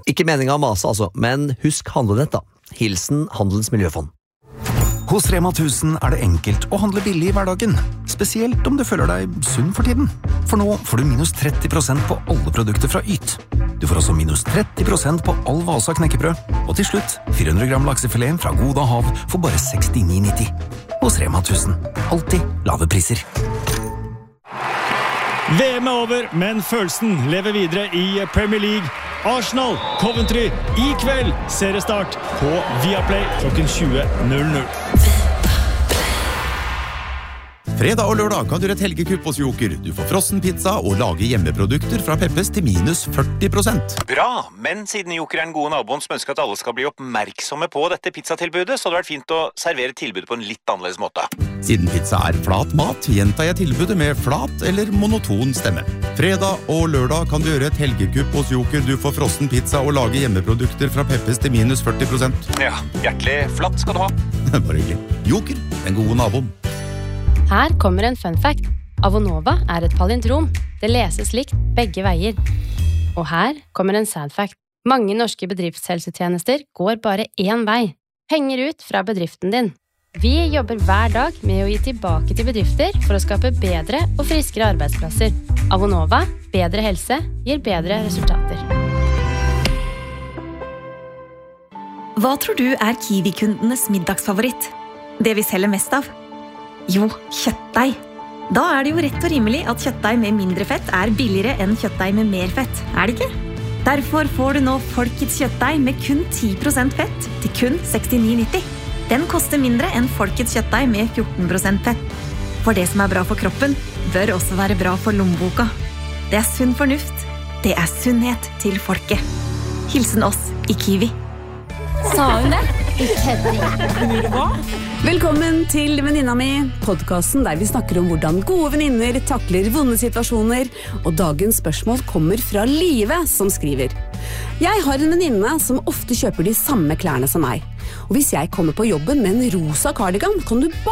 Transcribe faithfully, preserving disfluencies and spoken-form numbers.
Ikke meningen å mase altså, men husk handlenett da. Hilsen Handelens Miljøfond. Hos Rema tusen er det enkelt å handle billig i hverdagen, spesielt om du føler deg sunn for tiden. For nå får du minus tretti prosent på alle produkter fra Yt. Du får også minus tretti prosent på all Vasa knekkebrød, og til slutt fire hundre gram laksefilet fra Goda Hav for bare sekstini nitti. Hos Rema tusen, alltid lave priser. V M er over, men følelsen lever videre i Premier League. Arsenal, Coventry, i kveld seriestart på Viaplay klokken tjue null null. Fredag og lørdag kan du gjøre et helgekupp hos Joker. Du får frossen pizza og lage hjemmeprodukter fra Peppes til minus førti prosent. Bra, men siden Joker er den gode naboen som ønsker at alle skal bli oppmerksomme på dette pizzatilbudet, så hadde det vært fint å servere tilbudet på en litt annerledes måte. Siden pizza er flat mat, gjentar jeg tilbudet med flat eller monoton stemme. Fredag og lørdag kan du gjøre et helgekupp hos Joker. Du får frossen pizza og lage hjemmeprodukter fra Peppes til minus førti prosent. Ja, hjertelig flatt skal du ha. Bare hyggelig. Joker, den gode naboen. Her kommer en fun fact. Avonova er et palindrom. Det leses likt begge veier. Og her kommer en sad fact. Mange norske bedriftshelsetjenester går bare én vei. Penger ut fra bedriften din. Vi jobber hver dag med å gi tilbake til bedrifter for å skape bedre og friskere arbeidsplasser. Avonova, bedre helse, gir bedre resultater. Hva tror du er Kiwi-kundenes middagsfavoritt? Det vi selger mest av? Jo, kjøttdeig. Da er det jo rett og rimelig at kjøttdeig med mindre fett er billigere enn kjøttdeig med mer fett, er det ikke? Derfor får du nå Folkets kjøttdeig med kun ti prosent fett til kun sekstini nitti. Den koster mindre enn Folkets kjøttdeig med fjorten prosent fett. For det som er bra for kroppen, bør også være bra for lommeboka. Det er sunn fornuft. Det er sunnhet til folket. Hilsen oss i Kiwi. Sa hun det? Ikke hva? Velkommen til Venninna mi, podcasten der vi snakker om hvordan gode venninner takler vonde situasjoner, og dagens spørsmål kommer fra Live som skriver. Jeg har en venninne som ofte kjøper de samme klærne som meg, og hvis jeg kommer på jobben med en rosa cardigan, kan du bare